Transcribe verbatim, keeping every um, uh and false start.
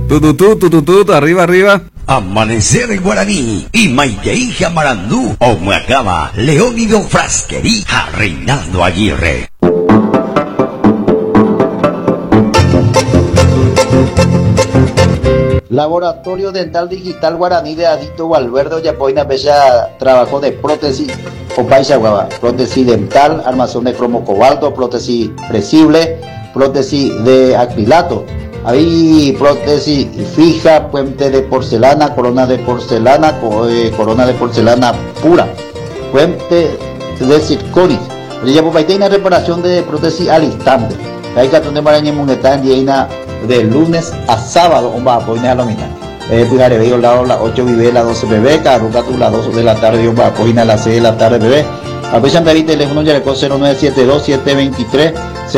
Tututú, tututú, arriba, arriba. Amanecer en Guaraní y Maiteija Marandú, Omuacama, Leónido Frasquerí, a Reinaldo Aguirre. Laboratorio Dental Digital Guaraní de Adito Valverde Oyapoina Bella trabajó de prótesis o paisa guava, prótesis dental, armazón de cromo cobalto, prótesis presible, prótesis de acrilato. Hay prótesis fija, puente de porcelana, corona de porcelana, corona de porcelana pura, puente de circonis. Hay una reparación de prótesis al instante. Hay que atender para de lunes a sábado, un va a poner a la mitad. Eh, pues haré veo lado las ocho vive, las doce bebé, carruca tú las dos de la tarde, un va a poner a las seis de la tarde bebé. A pesar de ahí teléfono ya le cero nueve siete dos siete dos tres